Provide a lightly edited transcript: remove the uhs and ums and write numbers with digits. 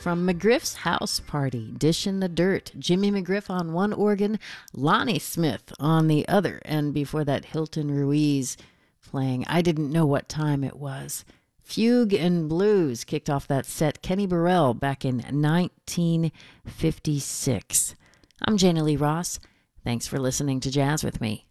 from McGriff's House Party, Dish in the Dirt, Jimmy McGriff on one organ, Lonnie Smith on the other, and before that, Hilton Ruiz playing I Didn't Know What Time It Was. Fugue and Blues kicked off that set, Kenny Burrell, back in 1956. I'm Jana Lee Ross. Thanks for listening to Jazz with Me.